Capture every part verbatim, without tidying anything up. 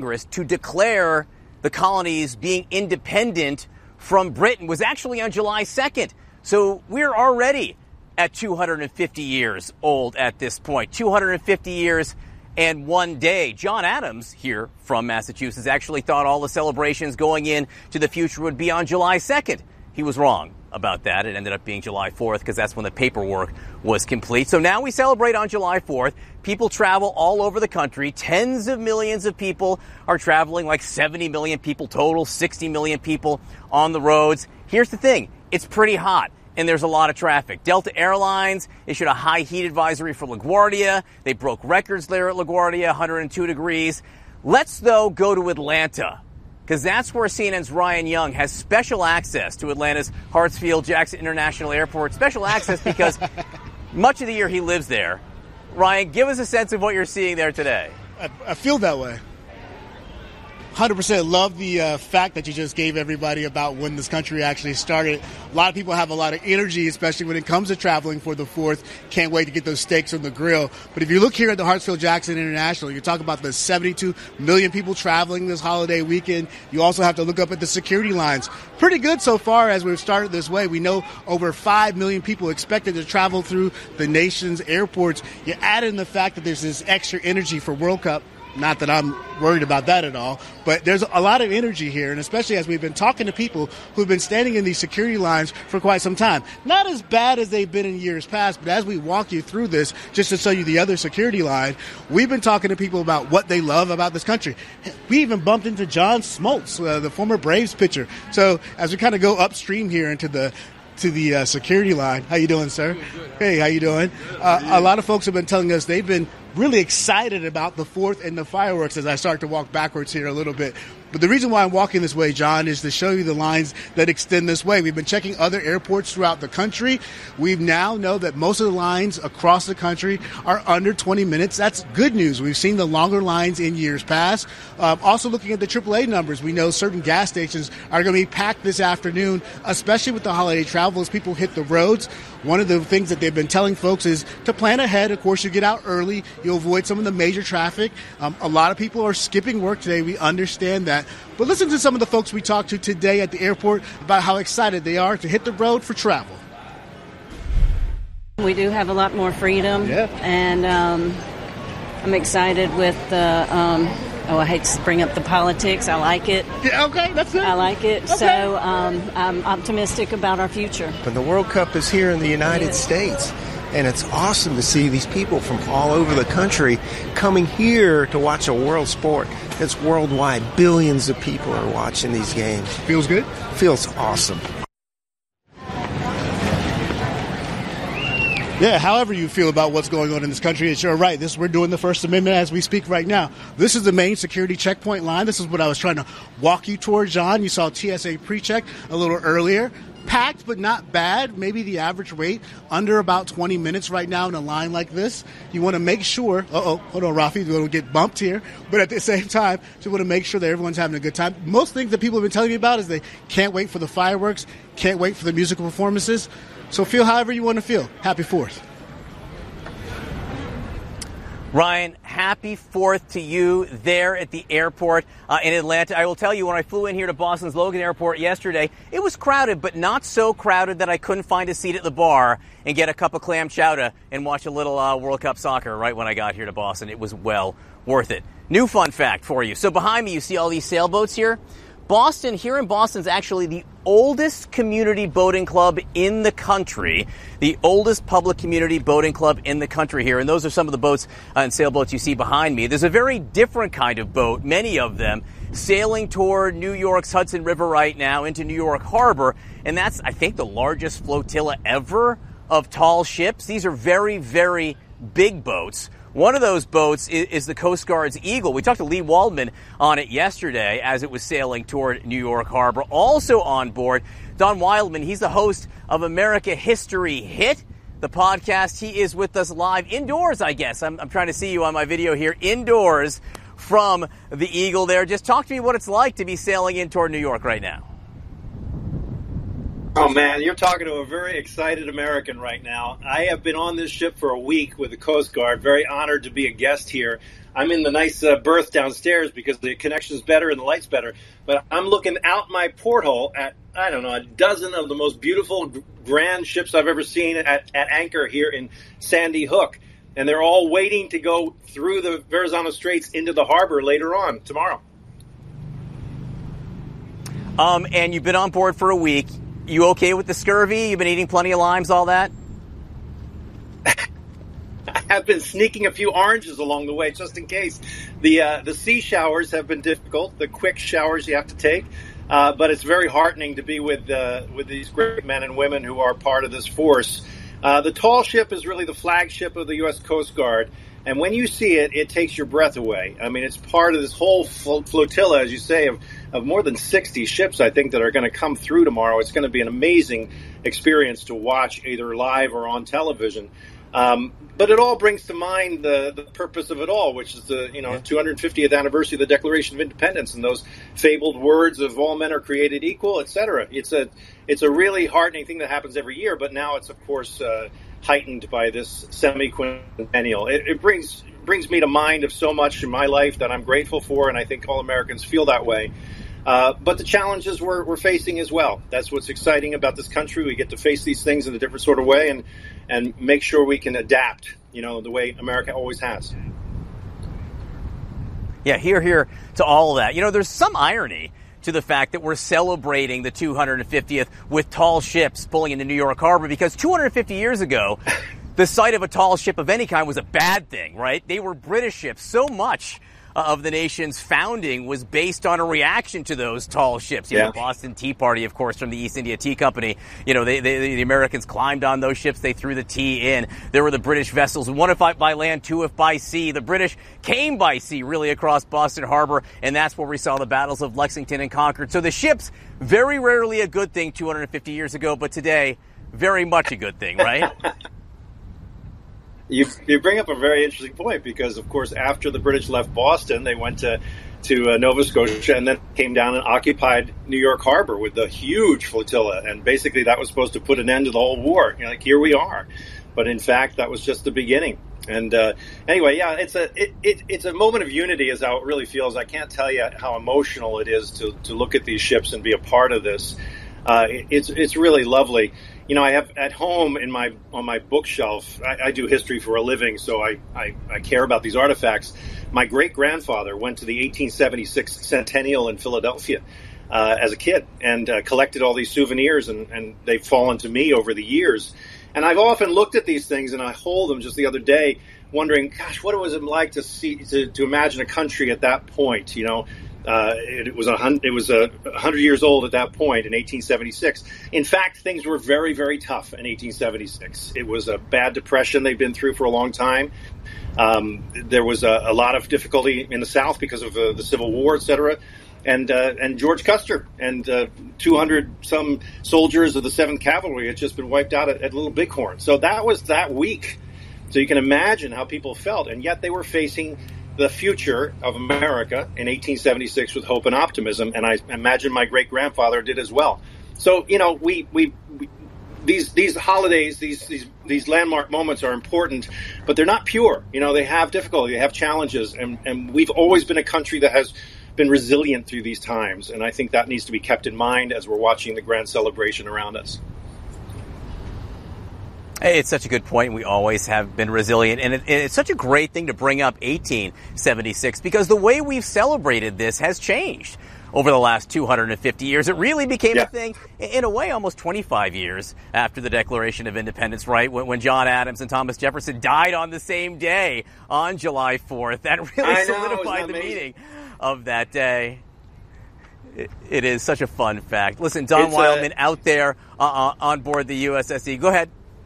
Congress to declare the colonies being independent from Britain was actually on July second. So we're already at two hundred fifty years old at this point. two hundred fifty years and one day. John Adams here from Massachusetts actually thought all the celebrations going in to the future would be on July second. He was wrong about that. It ended up being July fourth because that's when the paperwork was complete. So now we celebrate on July fourth. People travel all over the country. Tens of millions of people are traveling, like seventy million people total, sixty million people on the roads. Here's the thing. It's pretty hot. And there's a lot of traffic. Delta Airlines issued a high heat advisory for LaGuardia. They broke records there at LaGuardia, one hundred two degrees. Let's, though, go to Atlanta, because that's where C N N's Ryan Young has special access to Atlanta's Hartsfield-Jackson International Airport. Special access because much of the year he lives there. Ryan, give us a sense of what you're seeing there today. I, I feel that way. one hundred percent love the uh, fact that you just gave everybody about when this country actually started. A lot of people have a lot of energy, especially when it comes to traveling for the fourth. Can't wait to get those steaks on the grill. But if you look here at the Hartsfield-Jackson International, you talk about the seventy-two million people traveling this holiday weekend. You also have to look up at the security lines. Pretty good so far as we've started this way. We know over five million people expected to travel through the nation's airports. You add in the fact that there's this extra energy for World Cup. Not that I'm worried about that at all, but there's a lot of energy here, and especially as we've been talking to people who've been standing in these security lines for quite some time. Not as bad as they've been in years past, but as we walk you through this, just to show you the other security line, we've been talking to people about what they love about this country. We even bumped into John Smoltz, uh, the former Braves pitcher. So as we kind of go upstream here into the to the uh, security line. How you doing, sir? Good, hey, how you doing? Uh, a lot of folks have been telling us they've been really excited about the fourth and the fireworks as I start to walk backwards here a little bit. But the reason why I'm walking this way, John, is to show you the lines that extend this way. We've been checking other airports throughout the country. We now know that most of the lines across the country are under twenty minutes. That's good news. We've seen the longer lines in years past. Um, also looking at the triple A numbers, we know certain gas stations are going to be packed this afternoon, especially with the holiday travel as people hit the roads. One of the things that they've been telling folks is to plan ahead. Of course, you get out early. You'll avoid some of the major traffic. Um, a lot of people are skipping work today. We understand that. But listen to some of the folks we talked to today at the airport about how excited they are to hit the road for travel. We do have a lot more freedom. Yeah. And um, I'm excited with the, um, oh, I hate to bring up the politics. I like it. Yeah, okay, that's it. I like it. Okay. So um, I'm optimistic about our future. And the World Cup is here in the United States. And it's awesome to see these people from all over the country coming here to watch a world sport. It's worldwide. Billions of people are watching these games. Feels good? Feels awesome. Yeah, however you feel about what's going on in this country, it's you're right. This we're doing the First Amendment as we speak right now. This is the main security checkpoint line. This is what I was trying to walk you towards, John. You saw T S A pre-check a little earlier. Packed, but not bad. Maybe the average wait under about twenty minutes right now in a line like this. You want to make sure, uh-oh, hold on, Rafi, you're going to get bumped here. But at the same time, you want to make sure that everyone's having a good time. Most things that people have been telling me about is they can't wait for the fireworks, can't wait for the musical performances. So feel however you want to feel. Happy fourth. Ryan, happy fourth to you there at the airport uh, in Atlanta. I will tell you, when I flew in here to Boston's Logan Airport yesterday, it was crowded, but not so crowded that I couldn't find a seat at the bar and get a cup of clam chowder and watch a little uh, World Cup soccer right when I got here to Boston. It was well worth it. New fun fact for you. So behind me, you see all these sailboats here? Boston, here in Boston, is actually the oldest community boating club in the country, the oldest public community boating club in the country here. And those are some of the boats uh, and sailboats you see behind me. There's a very different kind of boat, many of them, sailing toward New York's Hudson River right now into New York Harbor. And that's, I think, the largest flotilla ever of tall ships. These are very, very big boats. One of those boats is, is the Coast Guard's Eagle. We talked to Lee Waldman on it yesterday as it was sailing toward New York Harbor. Also on board, Don Wildman. He's the host of America History Hit, the podcast. He is with us live indoors, I guess. I'm, I'm trying to see you on my video here, indoors from the Eagle there. Just talk to me what it's like to be sailing in toward New York right now. Oh, man, you're talking to a very excited American right now. I have been on this ship for a week with the Coast Guard. Very honored to be a guest here. I'm in the nice uh, berth downstairs because the connection's better and the light's better. But I'm looking out my porthole at, I don't know, a dozen of the most beautiful, grand ships I've ever seen at, at anchor here in Sandy Hook. And they're all waiting to go through the Verrazano Straits into the harbor later on tomorrow. Um, and you've been on board for a week. You okay with the scurvy? You've been eating plenty of limes, all that? I have been sneaking a few oranges along the way, just in case. The uh, the sea showers have been difficult, the quick showers you have to take. Uh, but it's very heartening to be with uh, with these great men and women who are part of this force. Uh, the tall ship is really the flagship of the U S Coast Guard. And when you see it, it takes your breath away. I mean, it's part of this whole flotilla, as you say, of, of more than sixty ships, I think, that are going to come through tomorrow. It's going to be an amazing experience to watch either live or on television. Um, but it all brings to mind the, the purpose of it all, which is the you know two hundred fiftieth anniversary of the Declaration of Independence and those fabled words of all men are created equal, et cetera. It's a it's a really heartening thing that happens every year, but now it's of course uh, heightened by this semi-quincennial. It, it brings brings me to mind of so much in my life that I'm grateful for, and I think all Americans feel that way. Uh, but the challenges we're, we're facing as well. That's what's exciting about this country. We get to face these things in a different sort of way and, and make sure we can adapt, you know, the way America always has. Yeah, hear, hear to all of that. You know, there's some irony to the fact that we're celebrating the two hundred fiftieth with tall ships pulling into New York Harbor, because two hundred fifty years ago, the sight of a tall ship of any kind was a bad thing, right? They were British ships. So much of the nation's founding was based on a reaction to those tall ships. You yeah. know, the Boston Tea Party, of course, from the East India Tea Company. You know, they, they, the Americans climbed on those ships. They threw the tea in. There were the British vessels, one if by land, two if by sea. The British came by sea, really, across Boston Harbor, and that's where we saw the battles of Lexington and Concord. So the ships, very rarely a good thing two hundred fifty years ago, but today, very much a good thing, right? You, you bring up a very interesting point because, of course, after the British left Boston, they went to, to uh, Nova Scotia and then came down and occupied New York Harbor with a huge flotilla. And basically that was supposed to put an end to the whole war. You know, like, here we are. But in fact, that was just the beginning. And uh, anyway, yeah, it's a it, it, it's a moment of unity is how it really feels. I can't tell you how emotional it is to, to look at these ships and be a part of this. Uh, it, it's it's really lovely. You know, I have at home in my on my bookshelf, I, I do history for a living, so I, I, I care about these artifacts. My great-grandfather went to the eighteen seventy-six Centennial in Philadelphia uh, as a kid and uh, collected all these souvenirs, and, and they've fallen to me over the years. And I've often looked at these things, and I hold them just the other day, wondering, gosh, what was it like to see to, to imagine a country at that point, you know? Uh, it, it was a hundred, it was a hundred years old at that point in eighteen seventy-six. In fact, things were very, very tough in eighteen seventy-six. It was a bad depression they've been through for a long time. Um, there was a, a lot of difficulty in the South because of uh, the Civil War, et cetera. And uh, and George Custer and uh, two hundred some soldiers of the seventh Cavalry had just been wiped out at, at Little Bighorn. So that was that week. So you can imagine how people felt, and yet they were facing the future of America in eighteen seventy-six with hope and optimism, and I imagine my great-grandfather did as well. So, you know, we, we, we these these holidays, these, these these landmark moments are important, but they're not pure. You know, they have difficulty, they have challenges, and, and we've always been a country that has been resilient through these times, and I think that needs to be kept in mind as we're watching the grand celebration around us. It's such a good point. We always have been resilient. And it, it's such a great thing to bring up eighteen seventy-six, because the way we've celebrated this has changed over the last two hundred fifty years. It really became yeah. a thing, in a way, almost twenty-five years after the Declaration of Independence, right? When, when John Adams and Thomas Jefferson died on the same day, on July fourth. That really I solidified the meaning of that day. It, it is such a fun fact. Listen, Don it's Wildman a- out there uh, on board the U S S E. Go ahead.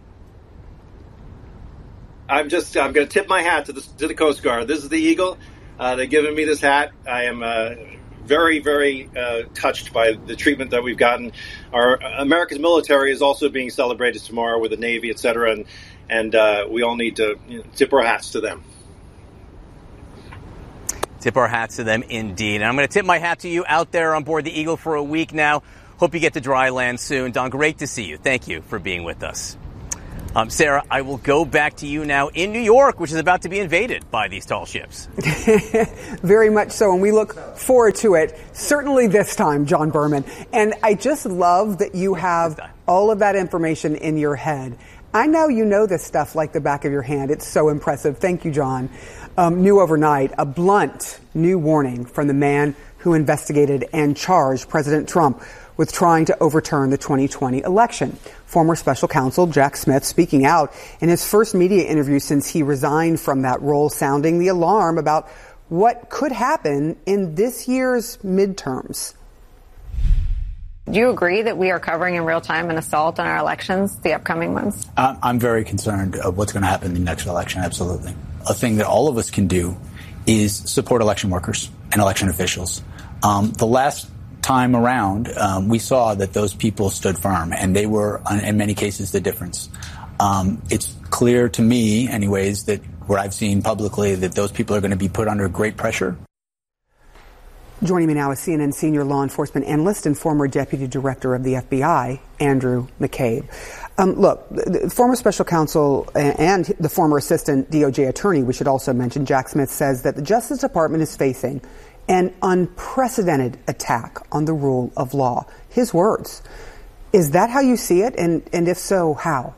I'm just, I'm going to tip my hat to the, to the Coast Guard. This is the Eagle. Uh, they've given me this hat. I am uh, very, very uh, touched by the treatment that we've gotten. Our America's military is also being celebrated tomorrow with the Navy, et cetera, and, and uh, we all need to you know, tip our hats to them. Tip our hats to them, indeed. And I'm going to tip my hat to you out there on board the Eagle for a week now. Hope you get to dry land soon. Don, great to see you. Thank you for being with us. Um, Sarah, I will go back to you now in New York, which is about to be invaded by these tall ships. Very much so, and we look forward to it, certainly this time, John Berman. And I just love that you have all of that information in your head. I know you know this stuff like the back of your hand. It's so impressive. Thank you, John. Um, new overnight, a blunt new warning from the man who investigated and charged President Trump with trying to overturn the twenty twenty election. Former special counsel Jack Smith speaking out in his first media interview since he resigned from that role, sounding the alarm about what could happen in this year's midterms. Do you agree that we are covering in real time an assault on our elections the upcoming months? I'm very concerned of what's going to happen in the next election, absolutely. A thing that all of us can do is support election workers and election officials. Um, the last time around, um, we saw that those people stood firm, and they were, in many cases, the difference. Um, it's clear to me, anyways, that what I've seen publicly, that those people are going to be put under great pressure. Joining me now is C N N senior law enforcement analyst and former deputy director of the F B I, Andrew McCabe. Um, look, the former special counsel and the former assistant D O J attorney, we should also mention, Jack Smith, says that the Justice Department is facing an unprecedented attack on the rule of law. His words. Is that how you see it? And, and if so, how?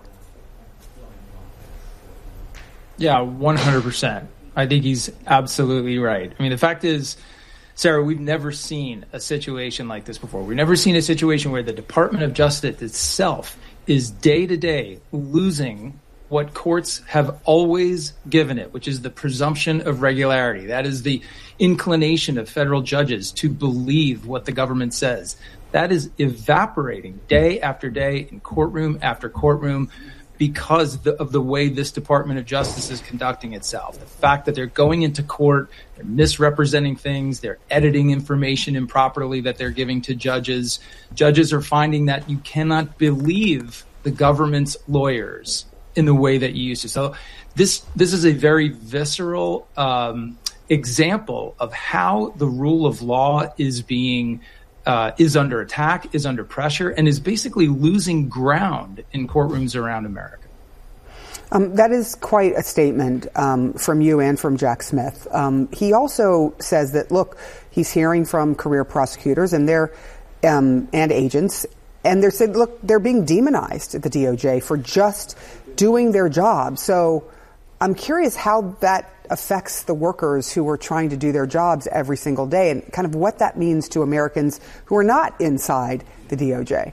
Yeah, one hundred percent. I think he's absolutely right. I mean, the fact is, Sarah, we've never seen a situation like this before. We've never seen a situation where the Department of Justice itself is day to day losing what courts have always given it, which is the presumption of regularity. That is the inclination of federal judges to believe what the government says. That is evaporating day after day in courtroom after courtroom because the, of the way this Department of Justice is conducting itself. The fact that they're going into court, they're misrepresenting things, they're editing information improperly that they're giving to judges. Judges are finding that you cannot believe the government's lawyers in the way that you used to. So this this is a very visceral um, example of how the rule of law is being uh, is under attack, is under pressure, and is basically losing ground in courtrooms around America. Um, that is quite a statement um, from you and from Jack Smith. Um, he also says that, look, he's hearing from career prosecutors and their um, and agents, and they're saying, look, they're being demonized at the D O J for just doing their job. So I'm curious how that affects the workers who are trying to do their jobs every single day and kind of what that means to Americans who are not inside the D O J.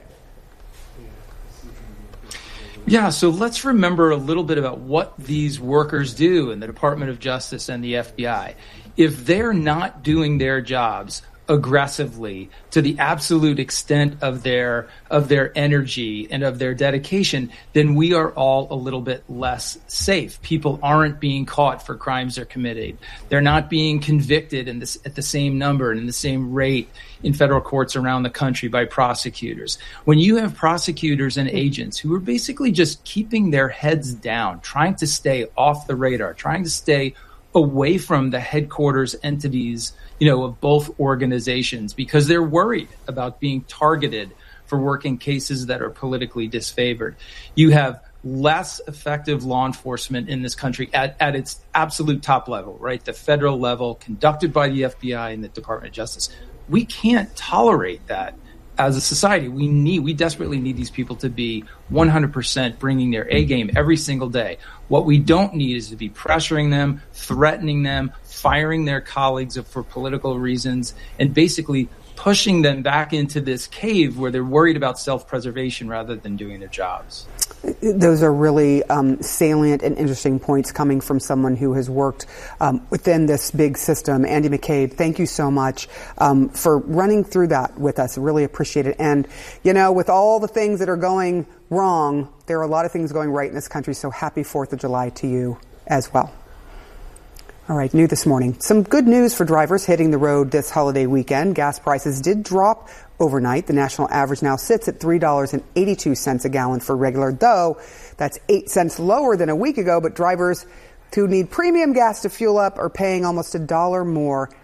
Yeah, so let's remember a little bit about what these workers do in the Department of Justice and the F B I. If they're not doing their jobs aggressively to the absolute extent of their of their energy and of their dedication, then we are all a little bit less safe. People aren't being caught for crimes they're committed. They're not being convicted in this at the same number and in the same rate in federal courts around the country by prosecutors. When you have prosecutors and agents who are basically just keeping their heads down, trying to stay off the radar, trying to stay away from the headquarters entities, you know, of both organizations because they're worried about being targeted for working cases that are politically disfavored. You have less effective law enforcement in this country at, at its absolute top level, right? The federal level conducted by the F B I and the Department of Justice. We can't tolerate that as a society. We need, we desperately need these people to be one hundred percent bringing their A game every single day. What we don't need is to be pressuring them, threatening them, firing their colleagues for political reasons, and basically pushing them back into this cave where they're worried about self-preservation rather than doing their jobs. Those are really um, salient and interesting points coming from someone who has worked um, within this big system. Andy McCabe, thank you so much um, for running through that with us. Really appreciate it. And, you know, with all the things that are going wrong, there are a lot of things going right in this country. So happy fourth of July to you as well. All right, new this morning. Some good news for drivers hitting the road this holiday weekend. Gas prices did drop overnight. The national average now sits at three dollars and eighty-two cents a gallon for regular, though that's eight cents lower than a week ago. But drivers who need premium gas to fuel up are paying almost a dollar more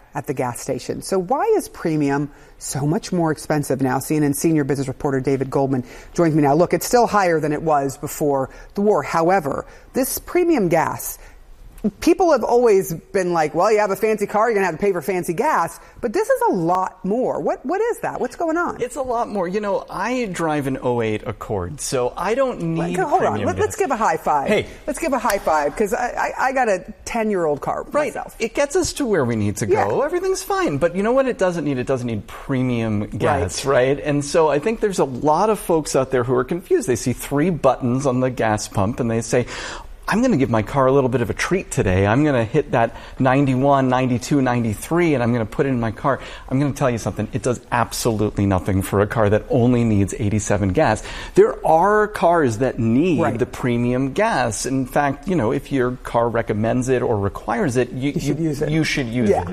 at the gas station. So why is premium so much more expensive now? C N N senior business reporter David Goldman joins me now. Look, it's still higher than it was before the war. However, this premium gas, people have always been like, well, you have a fancy car, you're going to have to pay for fancy gas. But this is a lot more. What What is that? What's going on? It's a lot more. You know, I drive an oh eight Accord, so I don't need Let, Hold premium on. Let, gas. Let's give a high five. Hey. Let's give a high five, because I, I, I got a ten-year-old car right. myself. It gets us to where we need to go. Yeah. Everything's fine. But you know what it doesn't need? It doesn't need premium gas, right. right? And so I think there's a lot of folks out there who are confused. They see three buttons on the gas pump, and they say, I'm going to give my car a little bit of a treat today. I'm going to hit that ninety-one, ninety-two, ninety-three, and I'm going to put it in my car. I'm going to tell you something. It does absolutely nothing for a car that only needs eighty-seven gas. There are cars that need right. the premium gas. In fact, you know, if your car recommends it or requires it, you, you should you, use it. You should use yeah. it.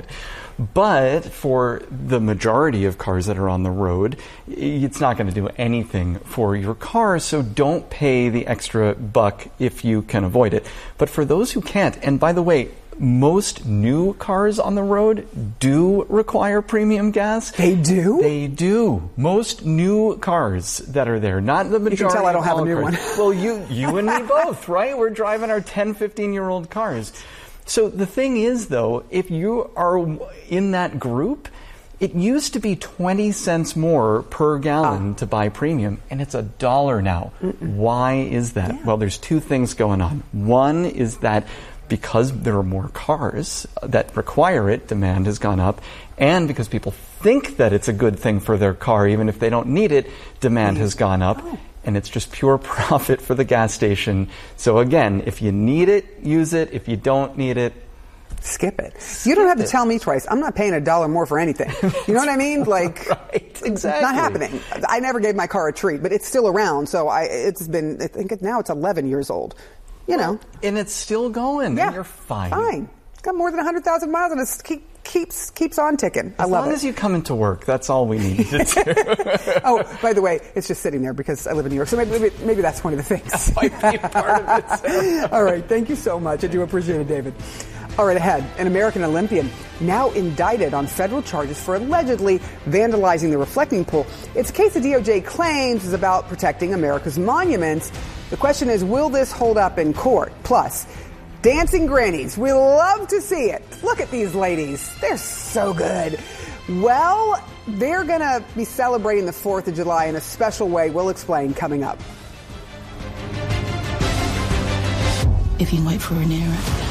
But for the majority of cars that are on the road, it's not going to do anything for your car, so don't pay the extra buck if you can avoid it. But for those who can't, and by the way, most new cars on the road do require premium gas. They do? They do. Most new cars that are there, not the majority. You can tell I don't of have a new cars. one. Well, you, you and me both, right? We're driving our ten, fifteen-year-old cars. So the thing is, though, if you are in that group, it used to be twenty cents more per gallon ah. to buy premium, and it's a dollar now. Mm-mm. Why is that? Yeah. Well, there's two things going on. One is that because there are more cars that require it, demand has gone up, and because people think that it's a good thing for their car, even if they don't need it, demand has gone up. Oh. And it's just pure profit for the gas station. So again, if you need it, use it. If you don't need it, skip it. Skip you don't have it. to tell me twice. I'm not paying a dollar more for anything. You know what I mean? Like, right, exactly. Not happening. I never gave my car a treat, but it's still around. So I, it's been, I think it, now it's eleven years old. You well, know. And it's still going. Yeah. And you're fine. Fine. It's got more than one hundred thousand miles and it keep, keeps keeps on ticking. I as love it. As long as you come into work, that's all we need to do. Oh, by the way, it's just sitting there because I live in New York. So maybe, maybe, maybe that's one of the things. That might be part of it. So. All right. Thank you so much. I do appreciate it, David. All right, ahead, an American Olympian now indicted on federal charges for allegedly vandalizing the reflecting pool. It's a case the D O J claims is about protecting America's monuments. The question is, will this hold up in court? Plus, dancing grannies. We love to see it. Look at these ladies. They're so good. Well, they're going to be celebrating the fourth of July in a special way. We'll explain coming up. If you wait for an era.